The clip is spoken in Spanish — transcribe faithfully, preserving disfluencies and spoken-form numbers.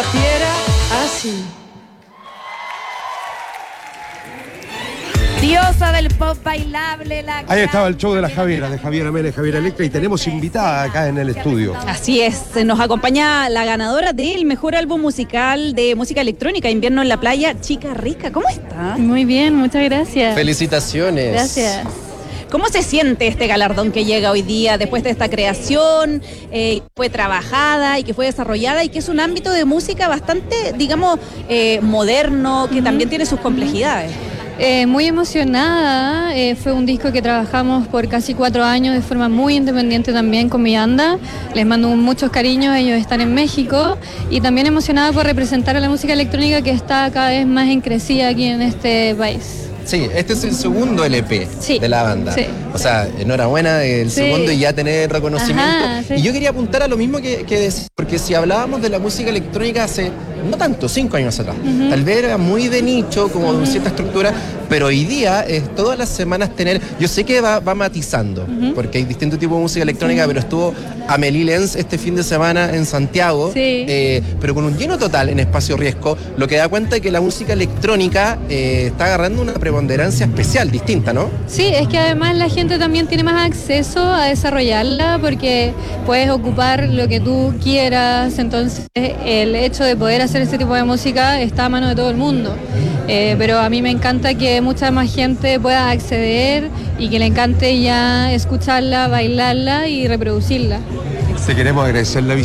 papi era así. Diosa del pop bailable, la Ahí estaba el show de la Javiera, de Javiera Mena y Javiera Electra, y tenemos invitada acá en el estudio. Así es, nos acompaña la ganadora del mejor álbum musical de música electrónica, Invierno en la Playa, Chica Rica. ¿Cómo está? Muy bien, muchas gracias. Felicitaciones. Gracias. ¿Cómo se siente este galardón que llega hoy día después de esta creación, eh, fue trabajada y que fue desarrollada y que es un ámbito de música bastante, digamos, eh, moderno, que uh-huh. también tiene sus complejidades? Eh, muy emocionada, eh, fue un disco que trabajamos por casi cuatro años de forma muy independiente también con mi banda. Les mando muchos cariños, ellos están en México, y también emocionada por representar a la música electrónica que está cada vez más en crecida aquí en este país. Sí, este es el segundo L P sí, de la banda. Sí. O sea, enhorabuena, el sí. segundo y ya tener reconocimiento. Ajá, sí. Y yo quería apuntar a lo mismo que, que decir, porque si hablábamos de la música electrónica hace, no tanto, cinco años atrás, uh-huh. tal vez era muy de nicho, como uh-huh. cierta estructura, pero hoy día es todas las semanas tener, yo sé que va, va matizando, uh-huh. porque hay distintos tipos de música electrónica, uh-huh. pero estuvo Amelie Lenz este fin de semana en Santiago, sí. eh, pero con un lleno total en Espacio Riesgo, lo que da cuenta de que la música electrónica eh, está agarrando una preponderancia especial, distinta, ¿no? Sí, es que además la gente también tiene más acceso a desarrollarla porque puedes ocupar lo que tú quieras, entonces el hecho de poder hacer este tipo de música está a mano de todo el mundo. Eh, pero a mí me encanta que mucha más gente pueda acceder y que le encante ya escucharla, bailarla y reproducirla. Te queremos agradecer la visita.